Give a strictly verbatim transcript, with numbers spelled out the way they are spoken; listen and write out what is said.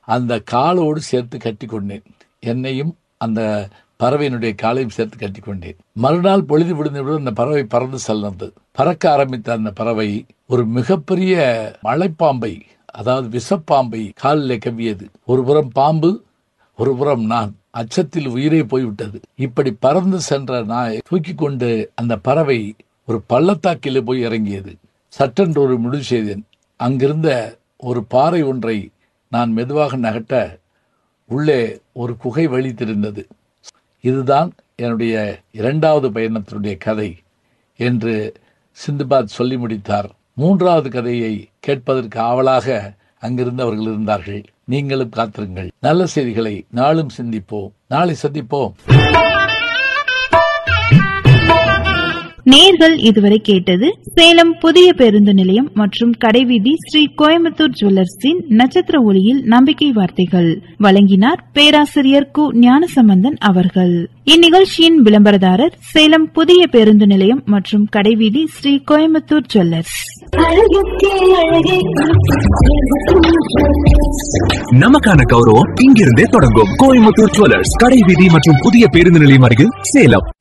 அந்த காலோடு சேர்த்து கட்டி கொண்டேன். என்னையும் அந்த பறவையினுடைய காலையும் சேர்த்து கட்டி கொண்டேன். மறுநாள் பொழுது விடுந்தவுடன் அந்த பறவை பறந்து செல்லுறது. பறக்க ஆரம்பித்த அந்த பறவை ஒரு மிகப்பெரிய மலைப்பாம்பை, அதாவது விஷப்பாம்பை காலில் கவ்வியது. ஒரு புறம் பாம்பு, ஒரு புறம் நான். அச்சத்தில் உயிரே போய்விட்டது. இப்படி பறந்து சென்ற நாயை தூக்கி கொண்டு அந்த பறவை ஒரு பள்ளத்தாக்கில் போய் இறங்கியது. சட்டென்று ஒரு முடிவு செய்தேன். அங்கிருந்த ஒரு பாறை ஒன்றை நான் மெதுவாக நகட்ட உள்ளே ஒரு குகை வழி தெரிந்தது. இதுதான் என்னுடைய இரண்டாவது பயணத்தினுடைய கதை என்று சிந்துபாத் சொல்லி முடித்தார். மூன்றாவது கதையை கேட்பதற்கு ஆவலாக அங்கிருந்து அவர்கள் இருந்தார்கள். நீங்களும் காத்திருங்கள். நல்ல செய்திகளை நாளும் சிந்திப்போம். நாளை சந்திப்போம். நேர்கள் இதுவரை கேட்டது சேலம் புதிய பேருந்து நிலையம் மற்றும் கடைவீதி ஸ்ரீ கோயம்புத்தூர் ஜுவல்லர்ஸின் நட்சத்திர ஒளியில் நம்பிக்கை வார்த்தைகள். வழங்கினார் பேராசிரியர் கு ஞானசம்பந்தன் அவர்கள். இந்நிகழ்ச்சியின் விளம்பரதாரர் சேலம் புதிய பேருந்து நிலையம் மற்றும் கடைவீதி ஸ்ரீ கோயம்புத்தூர் ஜுவல்லர்ஸ். நமக்கான கௌரவம் இங்கிருந்தே தொடங்கும். கோயம்புத்தூர் ஜுவல்லர்ஸ், கடைவீதி மற்றும் புதிய பேருந்து நிலையம் அருகில், சேலம்.